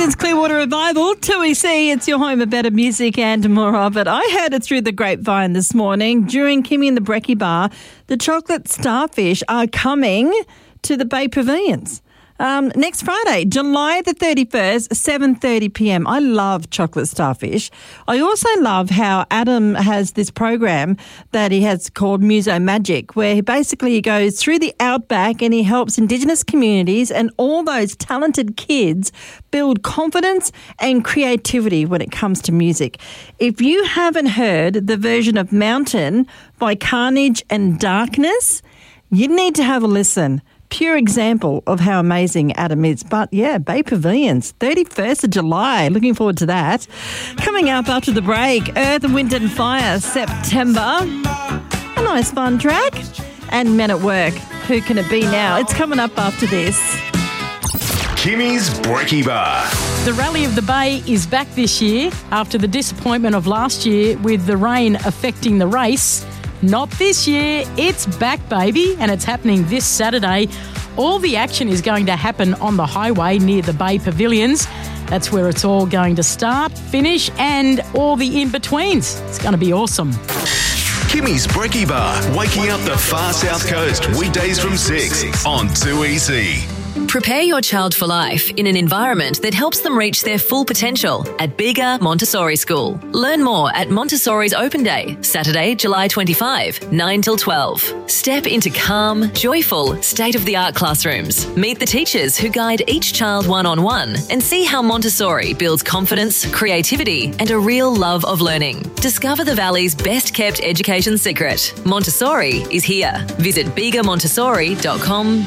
Brisbane's Clearwater Revival, 2EC. It's your home of better music and more of it. I heard it through the grapevine this morning during Kimmy and the Brekkie Bar. The chocolate starfish are coming to the Bay Pavilions. Next Friday, July the 31st, 7:30pm. I love chocolate starfish. I also love how Adam has this program that he has called Muso Magic, where he goes through the outback and he helps Indigenous communities and all those talented kids build confidence and creativity when it comes to music. If you haven't heard the version of Mountain by Carnage and Darkness, you need to have a listen. Pure example of how amazing Adam is. But yeah, Bay Pavilions, 31st of July. Looking forward to that. Coming up after the break, Earth, Wind and Fire, September. A nice fun track. And Men at Work, Who Can It Be Now? It's coming up after this. Kimmy's Brekkie Bar. The Rally of the Bay is back this year after the disappointment of last year with the rain affecting the race. Not this year. It's back, baby, and it's happening this Saturday. All the action is going to happen on the highway near the Bay Pavilions. That's where it's all going to start, finish, and all the in-betweens. It's going to be awesome. Kimmy's Brekkie Bar, waking up the far south coast, weekdays from 6 on 2EC. Prepare your child for life in an environment that helps them reach their full potential at Bega Montessori School. Learn more at Montessori's Open Day, Saturday, July 25, 9 till 12. Step into calm, joyful, state-of-the-art classrooms. Meet the teachers who guide each child one-on-one and see how Montessori builds confidence, creativity and a real love of learning. Discover the Valley's best-kept education secret. Montessori is here. Visit begamontessori.com.au.